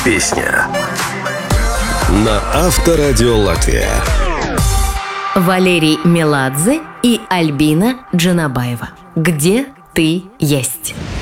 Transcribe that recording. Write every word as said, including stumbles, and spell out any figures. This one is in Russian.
Песня на Авторадио Латвия. Валерий Меладзе и Альбина Джанабаева. «Где ты есть».